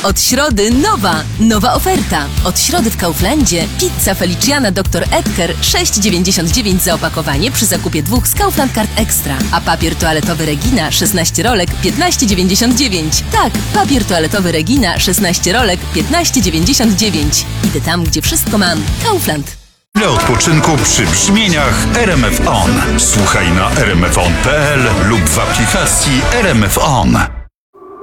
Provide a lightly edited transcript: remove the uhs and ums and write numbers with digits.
Od środy nowa oferta. Od środy w Kauflandzie pizza Feliciana Dr. Edgar 6,99 za opakowanie przy zakupie 2 z Kaufland Card Extra. A papier toaletowy Regina 16 rolek 15,99. Tak, papier toaletowy Regina 16 rolek 15,99. Idę tam, gdzie wszystko mam. Kaufland. Dla odpoczynku przy brzmieniach RMF On. Słuchaj na rmfon.pl lub w aplikacji RMF On.